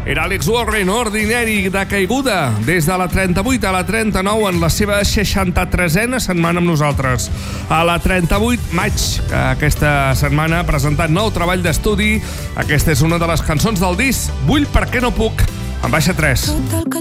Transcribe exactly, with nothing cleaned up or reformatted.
Era Alex Warren, Ordinari, de caiguda des de la trenta-vuit a la trenta-nou en la seva seixanta-tresena setmana amb nosaltres. A la trenta-vuit maig, aquesta setmana, ha presentat nou treball d'estudi. Aquesta és una de les cançons del disc Vull perquè no puc, en baixa tres.